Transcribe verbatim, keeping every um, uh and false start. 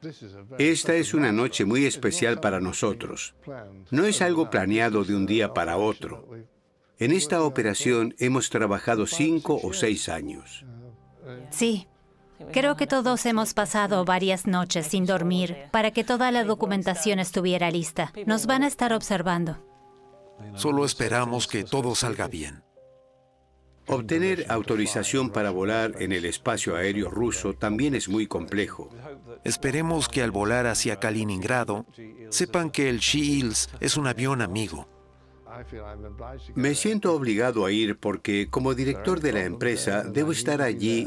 Esta es una noche muy especial para nosotros. No es algo planeado de un día para otro. En esta operación hemos trabajado cinco o seis años. Sí. Creo que todos hemos pasado varias noches sin dormir para que toda la documentación estuviera lista. Nos van a estar observando. Solo esperamos que todo salga bien. Obtener autorización para volar en el espacio aéreo ruso también es muy complejo. Esperemos que al volar hacia Kaliningrado, sepan que el She-Ilse es un avión amigo. Me siento obligado a ir porque, como director de la empresa, debo estar allí